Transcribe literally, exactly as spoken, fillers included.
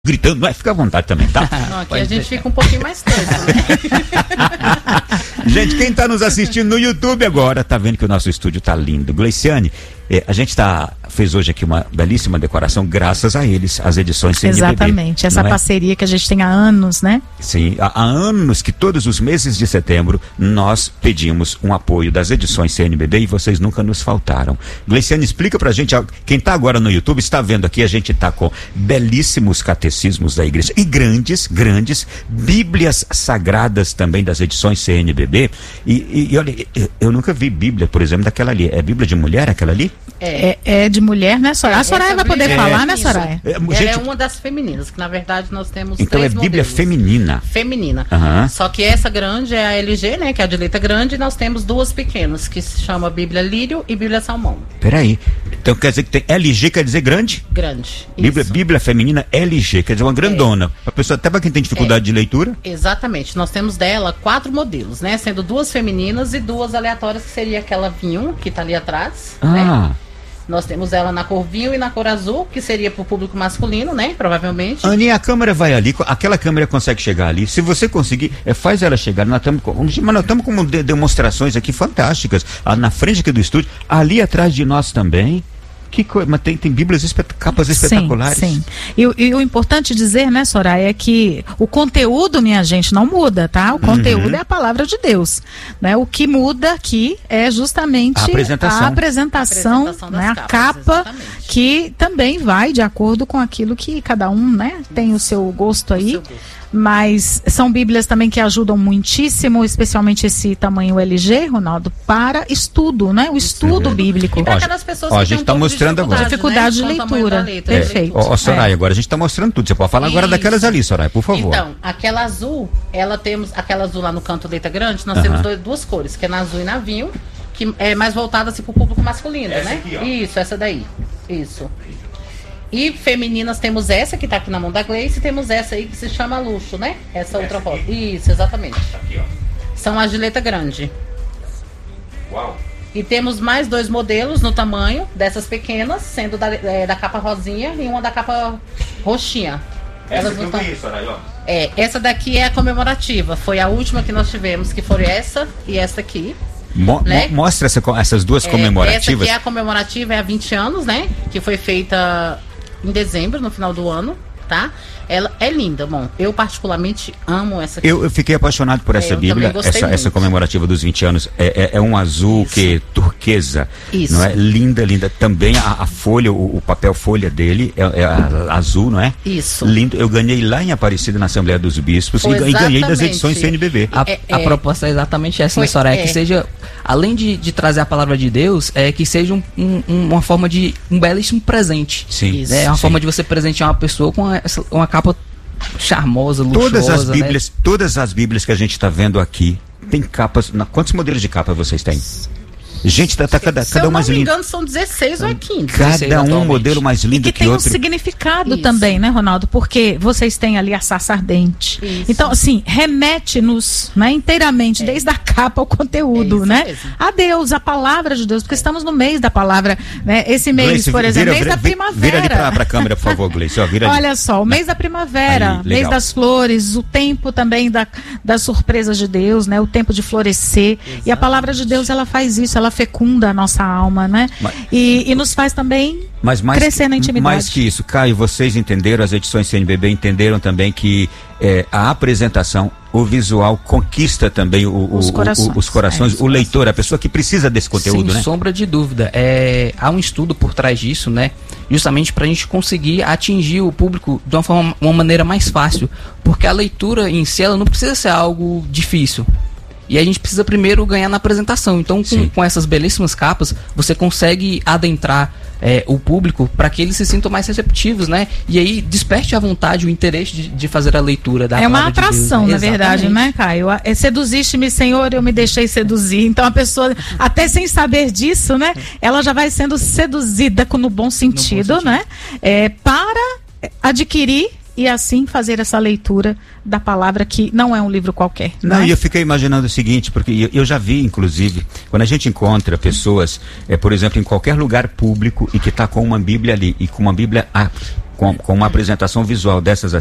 Gritando, não é? Fica à vontade também, tá? Não, aqui a gente fica um pouquinho mais tenso, né? Gente, quem tá nos assistindo no YouTube agora, tá vendo que o nosso estúdio tá lindo. Gleiciane, eh, a gente tá, fez hoje aqui uma belíssima decoração, graças a eles, as edições C N B B. Exatamente, essa parceria é? que a gente tem há anos, né? Sim, há, há anos que todos os meses de setembro nós pedimos um apoio das edições C N B B e vocês nunca nos faltaram. Gleiciane, explica pra gente, quem tá agora no YouTube está vendo aqui, a gente tá com belíssimos catecismos da igreja e grandes, grandes bíblias sagradas também das edições C N B B e, e, e olha, eu, eu nunca vi bíblia, por exemplo, daquela ali. É bíblia de mulher aquela ali? É, é, é de mulher, né, Soraya? A Soraya vai poder é, falar, é, né, Soraya? É, Ela gente... é uma das femininas, que na verdade nós temos então três é bíblia modelos. feminina. Feminina. Uhum. Só que essa grande é a L G, né, que é a de letra grande, e nós temos duas pequenas, que se chama Bíblia Lírio e Bíblia Salmão. Peraí, então quer dizer que tem L G, quer dizer grande? Grande. Bíblia, Bíblia feminina L G, quer dizer uma grandona. É. A pessoa, até para quem tem dificuldade é. de leitura? Exatamente. Nós temos dela quatro modelos, né? Sendo duas femininas e duas aleatórias, que seria aquela vinho, que tá ali atrás, ah. né? Nós temos ela na cor vinho e na cor azul, que seria para o público masculino, né? Provavelmente. Aninha, a câmera vai ali, aquela câmera consegue chegar ali. Se você conseguir, é, faz ela chegar. Nós estamos com, mas nós estamos com de, demonstrações aqui fantásticas. Ah, na frente aqui do estúdio, ali atrás de nós também. Que coisa, mas tem, tem bíblias, espet, capas espetaculares. Sim, sim. E, e o importante dizer, né, Soraya, é que o conteúdo, minha gente, não muda, tá? O conteúdo uhum. é a palavra de Deus, né? O que muda aqui é justamente a apresentação, a apresentação, a, apresentação né? a capas, capa, exatamente. Que também vai de acordo com aquilo que cada um, né, tem o seu gosto aí. O seu gosto. Mas são bíblias também que ajudam muitíssimo, especialmente esse tamanho L G, Ronaldo, para estudo, né? O estudo é. bíblico. E para aquelas pessoas ó, que a gente está um mostrando agora. Dificuldade né? de leitura. Letra, Perfeito. Ó, é. Soraya, é. agora a gente está mostrando tudo. Você pode falar Isso. agora daquelas ali, Soraya, por favor. Então, aquela azul, ela temos, aquela azul lá no canto letra grande, nós uh-huh. temos dois, duas cores, que é na azul e na vinho, que é mais voltada assim, para o público masculino, essa né? Aqui, ó. Isso, essa daí. Isso. E femininas temos essa que tá aqui na mão da Gleice e temos essa aí que se chama Luxo, né? Essa, essa outra rosa. Isso, exatamente. Aqui, ó. São as de letra grande. Uau! E temos mais dois modelos no tamanho dessas pequenas, sendo da, é, da capa rosinha e uma da capa roxinha. Essa Elas não tá... isso, ó. É, essa daqui é a comemorativa. Foi a última que nós tivemos, que foi essa e essa aqui. Mo né? Mostra essa, essas duas comemorativas. É, essa aqui é a comemorativa, é há vinte anos, né? Que foi feita em dezembro, no final do ano, tá? Ela é linda, bom, eu particularmente amo essa aqui. Eu, eu fiquei apaixonado por essa é, Bíblia, essa, essa comemorativa dos vinte anos, é, é, é um azul Isso. que turquesa, Isso. não é? Linda, linda, também a, a folha, o, o papel folha dele é, é a, azul, não é? Isso. Lindo, eu ganhei lá em Aparecida, na Assembleia dos Bispos, e, e ganhei das edições C N B B. A, é, a é, proposta é exatamente essa, foi, né, Soraya? É. Que seja, além de, de trazer a palavra de Deus, é que seja um, um, uma forma de, um belíssimo presente. Sim. É uma sim. forma de você presentear uma pessoa com essa, uma capa charmosa, luxuosa, todas as bíblias, né? Todas as bíblias que a gente está vendo aqui tem capas. Na, quantos modelos de capa vocês têm? Gente, tá, tá cada, cada um mais lindo. Se eu não me engano, são dezesseis ou é quinze. Cada um modelo mais lindo e que, que tem outro. Um significado Isso. também, né, Ronaldo? Porque vocês têm ali a sarça ardente. Isso. Então, assim, remete-nos, né, inteiramente, é. desde a capa ao conteúdo, é né? Mesmo. A Deus, a palavra de Deus, porque é. estamos no mês da palavra, né? Esse mês, Gleice, por exemplo, vira, mês vira, da primavera. Vira ali pra, pra câmera, por favor, Gleice. Ó, vira Olha ali. Só, o mês da primavera, aí, mês das flores, o tempo também da, das surpresas de Deus, né? O tempo de florescer. Exatamente. E a palavra de Deus, ela faz isso, ela fecunda a nossa alma, né? Mas, e, e nos faz também mas mais crescer que, na intimidade. Mais que isso, Caio, vocês entenderam, as edições C N B B entenderam também que é, a apresentação, o visual conquista também o, o, os corações, o, os corações é, o leitor, a pessoa que precisa desse conteúdo, Sem né? sombra de dúvida. É, há um estudo por trás disso, né? Justamente para a gente conseguir atingir o público de uma forma, uma maneira mais fácil, porque a leitura em si, ela não precisa ser algo difícil. E a gente precisa primeiro ganhar na apresentação. Então, com, com essas belíssimas capas, você consegue adentrar é, o público para que eles se sintam mais receptivos, né? E aí desperte a vontade, o interesse de, de fazer a leitura da palavra de Deus. É uma atração, na verdade, né, Caio? É, seduziste-me, Senhor, eu me deixei seduzir. Então, a pessoa, até sem saber disso, né? Ela já vai sendo seduzida no bom sentido, no bom sentido. né? É, para adquirir e assim fazer essa leitura da palavra, que não é um livro qualquer. Não, né? E eu fiquei imaginando o seguinte, porque eu, eu já vi, inclusive, quando a gente encontra pessoas, é, por exemplo, em qualquer lugar público e que está com uma Bíblia ali, e com uma Bíblia a, com, com uma apresentação visual dessas